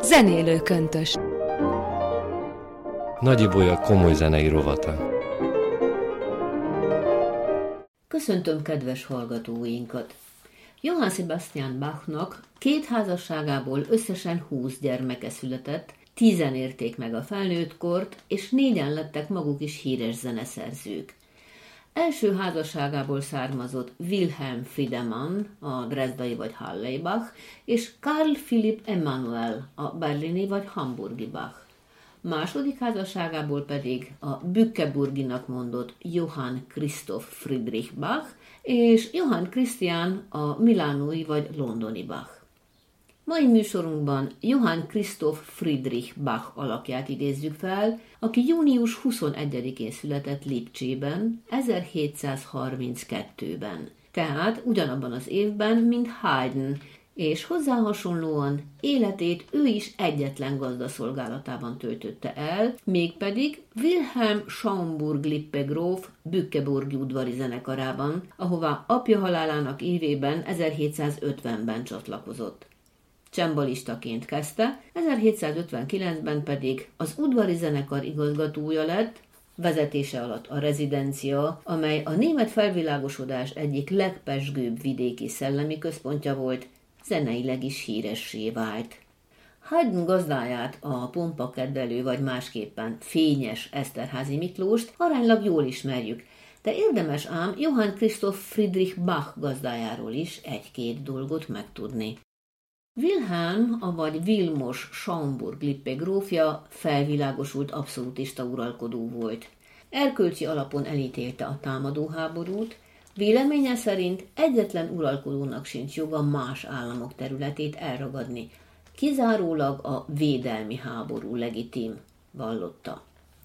Zenélő köntös. Nagy Ibolya komoly zenei rovata. Köszöntöm kedves hallgatóinkat! Johann Sebastian Bachnak 2 házasságából összesen 20 gyermeke született, 10-en érték meg a felnőttkort, és 4-en lettek maguk is híres zeneszerzők. Első házasságából származott Wilhelm Friedemann, a dresdai vagy Hallei Bach, és Karl Philipp Emanuel, a berlini vagy hamburgi Bach. Második házasságából pedig a bückeburginak mondott Johann Christoph Friedrich Bach, és Johann Christian a milánói vagy londoni Bach. Mai műsorunkban Johann Christoph Friedrich Bach alakját idézzük fel, aki június 21-én született Lipcsében, 1732-ben. Tehát ugyanabban az évben, mint Haydn, és hozzá hasonlóan életét ő is egyetlen gazda szolgálatában töltötte el, mégpedig Wilhelm Schaumburg-Lippe gróf bückeburgi udvari zenekarában, ahová apja halálának évében 1750-ben csatlakozott. Cembalistaként kezdte, 1759-ben pedig az udvari zenekar igazgatója lett, vezetése alatt a rezidencia, amely a német felvilágosodás egyik legpezsgőbb vidéki szellemi központja volt, zeneileg is híressé vált. Haydn gazdáját, a pompakedvelő vagy másképpen fényes Eszterházy Miklóst aránylag jól ismerjük, de érdemes ám Johann Christoph Friedrich Bach gazdájáról is 1-2 dolgot megtudni. Wilhelm, avagy Vilmos Schaumburg-Lippe grófja felvilágosult abszolútista uralkodó volt. Erkölcsi alapon elítélte a támadóháborút, véleménye szerint egyetlen uralkodónak sincs joga más államok területét elragadni, kizárólag a védelmi háború legitim, vallotta.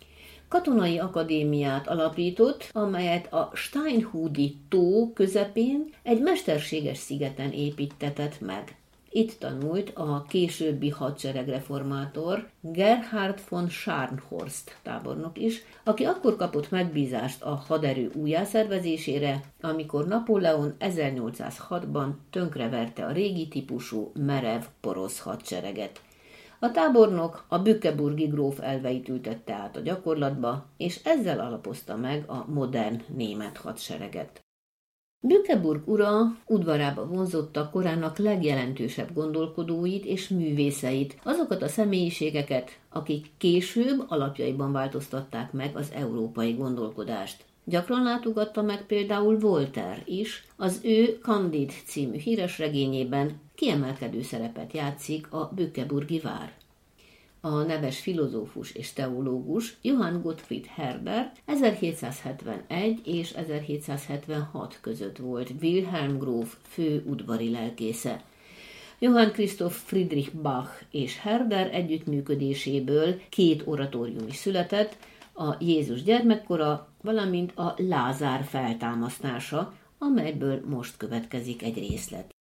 Katonai akadémiát alapított, amelyet a Steinhudi tó közepén egy mesterséges szigeten építtetett meg. Itt tanult a későbbi hadseregreformátor Gerhard von Scharnhorst tábornok is, aki akkor kapott megbízást a haderő újjászervezésére, amikor Napóleon 1806-ban tönkreverte a régi típusú merev porosz hadsereget. A tábornok a bückeburgi gróf elveit ültette át a gyakorlatba, és ezzel alapozta meg a modern német hadsereget. Bückeburg ura udvarába vonzotta korának legjelentősebb gondolkodóit és művészeit, azokat a személyiségeket, akik később alapjaiban változtatták meg az európai gondolkodást. Gyakran látogatta meg például Voltaire is, az ő Candide című híres regényében kiemelkedő szerepet játszik a bückeburgi vár. A neves filozófus és teológus Johann Gottfried Herder 1771 és 1776 között volt Wilhelm gróf fő udvari lelkésze. Johann Christoph Friedrich Bach és Herder együttműködéséből 2 oratórium is született, a Jézus gyermekkora, valamint a Lázár feltámasztása, amelyből most következik egy részlet.